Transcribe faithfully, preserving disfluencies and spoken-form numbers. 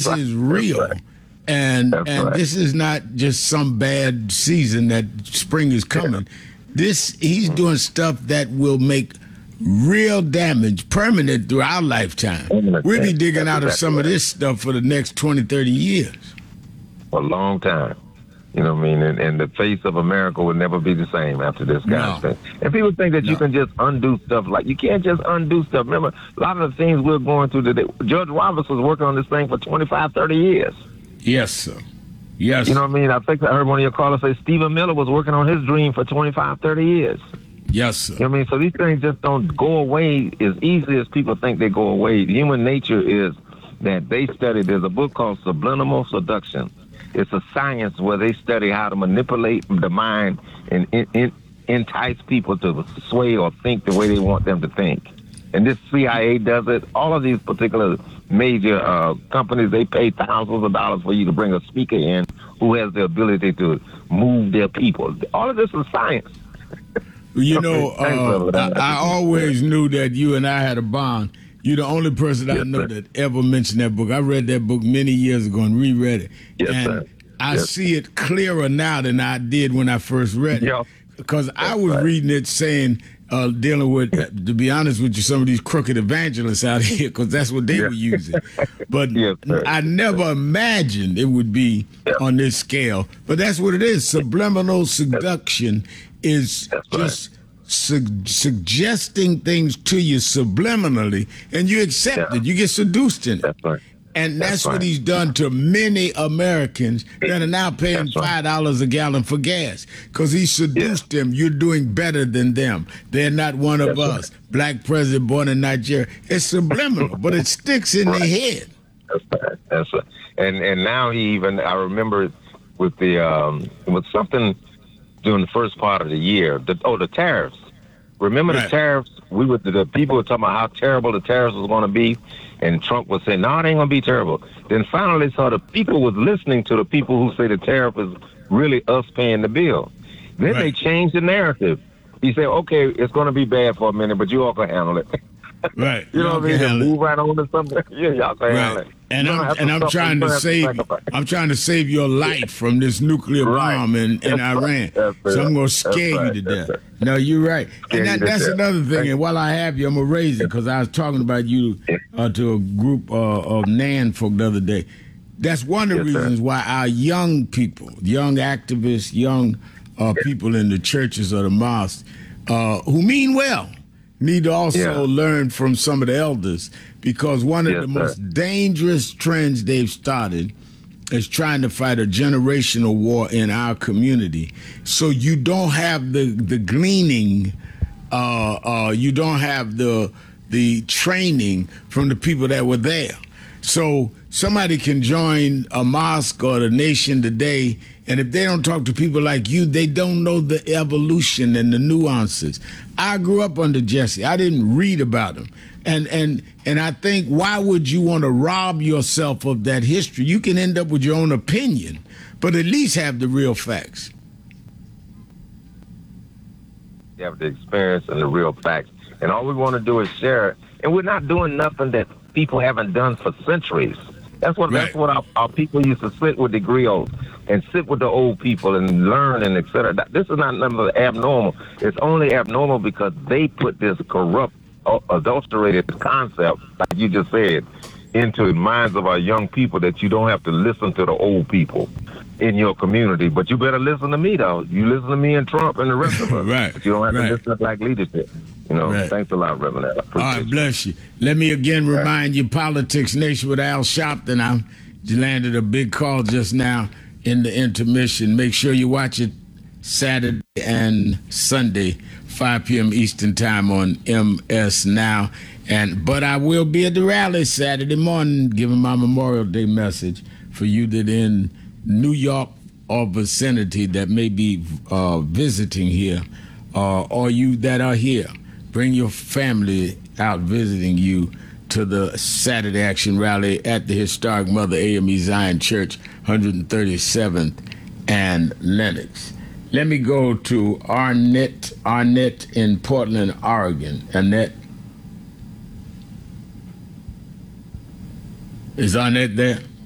right. is real. Right. And That's and right. this is not just some bad season that spring is coming. Yeah. This he's doing stuff that will make real damage, permanent through our lifetime. Permanent We'll be damage. digging That's out of exactly some right. of this stuff for the next twenty, thirty years. For a long time. You know what I mean? And, and the face of America will never be the same after this guy's No. thing. And people think that No. you can just undo stuff. Like, you can't just undo stuff. Remember, a lot of the things we're going through today, Judge Roberts was working on this thing for twenty-five, thirty years. Yes, sir. Yes. You know what I mean? I think I heard one of your callers say Stephen Miller was working on his dream for twenty-five, thirty years. Yes, sir. You know what I mean? So these things just don't go away as easily as people think they go away. Human nature is that they study. There's a book called Subliminal Seduction. It's a science where they study how to manipulate the mind and in, in, entice people to sway or think the way they want them to think. And this C I A does it. All of these particular major uh, companies, they pay thousands of dollars for you to bring a speaker in who has the ability to move their people. All of this is science. You know, uh, I, I always knew that you and I had a bond. You're the only person yes, I know sir. that ever mentioned that book. I read that book many years ago and reread it. Yes, and sir. I yes. see it clearer now than I did when I first read it. Yeah. Because I was right. reading it saying, uh, dealing with, to be honest with you, some of these crooked evangelists out here, because that's what they yeah. were using. But yes, I never imagined it would be yeah. on this scale. But that's what it is. Subliminal seduction is that's just... Right. Su- suggesting things to you subliminally, and you accept yeah. it. You get seduced in it. That's right. And that's, that's what right. he's done to many Americans that are now paying That's right. five dollars a gallon for gas because he seduced yeah. them. You're doing better than them. They're not one of that's us. Right. Black president born in Nigeria. It's subliminal, but it sticks in right. their head. That's right. That's right. And and now he even, I remember with the um, with something during the first part of the year. The, oh, the tariffs. Remember right. the tariffs? We were the people were talking about how terrible the tariffs was going to be, and Trump was saying, "No, it ain't going to be terrible." Then finally, saw the people was listening to the people who say the tariff is really us paying the bill. Then right. they changed the narrative. He said, "Okay, it's going to be bad for a minute, but you all can handle it." Right. You know what I mean? Move right on to something. Yeah, y'all can right. handle it. And I'm and I'm trying to save I'm trying to save your life from this nuclear right. bomb in, in Iran. Right. So I'm gonna scare right. you to death. Right. No, you're right. Scare and that, that's death. another thing. Thank and while I have you, I'm gonna raise it because I was talking about you uh, to a group uh, of Nan folk the other day. That's one of the yes, reasons sir. why our young people, young activists, young uh, people in the churches or the mosques uh, who mean well need to also yeah. learn from some of the elders, because one of yes, the sir. most dangerous trends they've started is trying to fight a generational war in our community. So you don't have the the gleaning, uh, uh, you don't have the the training from the people that were there. So somebody can join a mosque or the Nation Today, and if they don't talk to people like you, they don't know the evolution and the nuances. I grew up under Jesse. I didn't read about him. And and and I think, why would you want to rob yourself of that history? You can end up with your own opinion, but at least have the real facts. You have the experience and the real facts. And all we want to do is share it. And we're not doing nothing that people haven't done for centuries. That's what right. that's what our, our people used to sit with the griots and sit with the old people and learn and et cetera. This is not nothing abnormal. It's only abnormal because they put this corrupt, adulterated concept, like you just said, into the minds of our young people, that you don't have to listen to the old people in your community. But you better listen to me, though. You listen to me and Trump and the rest of us. right. But you don't have right. to listen to like leadership. You know, right. thanks a lot, Reverend Al. All right, bless you. Let me again remind you, Politics Nation with Al Sharpton. I landed a big call just now in the intermission. Make sure you watch it Saturday and Sunday, five p.m. Eastern Time on M S Now. And but I will be at the rally Saturday morning, giving my Memorial Day message for you that in New York or vicinity that may be uh, visiting here, uh, or you that are here. Bring your family out visiting you to the Saturday Action Rally at the historic Mother A M E Zion Church, one hundred thirty-seventh and Lenox. Let me go to Arnett, Arnett in Portland, Oregon. Annette? Is Arnett there?